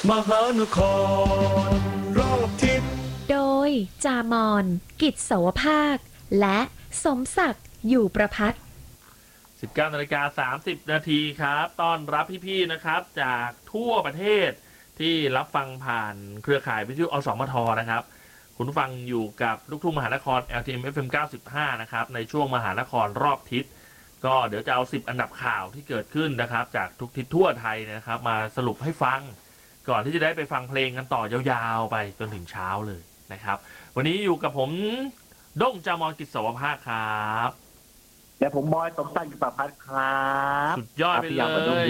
มหานครรอบทิศโดยจามอนกิจโสภาคและสมศักดิ์อยู่ประภัต 19:30 น.ครับต้อนรับพี่ๆนะครับจากทั่วประเทศที่รับฟังผ่านเครือข่ายวิทยุอสมทนะครับคุณฟังอยู่กับลูกทุ่งมหานคร LTM FM 95นะครับในช่วงมหานครรอบทิศก็เดี๋ยวจะเอา10อันดับข่าวที่เกิดขึ้นนะครับจากทุกทิศทั่วไทยนะครับมาสรุปให้ฟังก่อนที่จะได้ไปฟังเพลงกันต่อยาวๆไปจนถึงเช้าเลยนะครับวันนี้อยู่กับผมด้งจามอนกิจโสภาคครับและผมบอยสมศักดิ์อยู่ประภัตครับสุดยอดไปเลย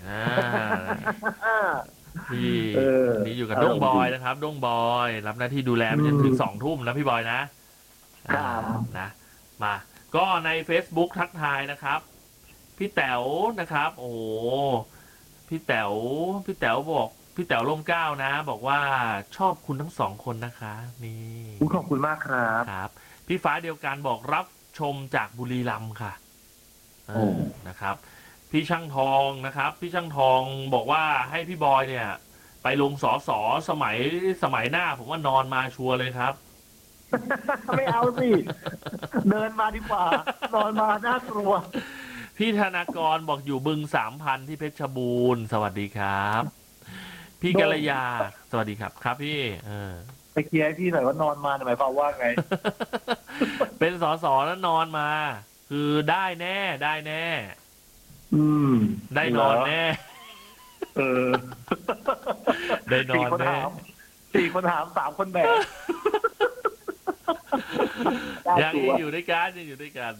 พี่นี่อยู่กับด้งบอยนะครับด้งบอยรับหน้าที่ดูแลไปจนถึง2 ทุ่มนะพี่บอยนะครับนะมาก็ใน Facebook ทักทายนะครับพี่แต๋วนะครับโอ้พี่แต๋วบอกพี่แต๋วร่มเกล้านะบอกว่าชอบคุณทั้ง2 คนนะคะนี่ขอบคุณมากครับครับพี่ฟ้าเดียวกันบอกรับชมจากบุรีรัมย์ค่ะนะครับพี่ช่างทองนะครับพี่ช่างทองบอกว่าให้พี่บอยเนี่ยไปลงสสสมัยหน้าผมว่านอนมาชัวร์เลยครับไม่เอาสิเดินมาดีกว่านอนมาน่ากลัวพี่ธนากรบอกอยู่บึง3,000ที่เพชรบูรณ์สวัสดีครับพี่กัลยาสวัสดีครับครับพี่ไปเคลียร์ให้พี่หน่อยว่านอนมาหมายความว่าไงเป็นสสแล้วนอนมาคือได้แน่ได้นอนแน่ได้นอนแน่ 4 คนถาม3 คนแบกยังอยู่ด้วยกัน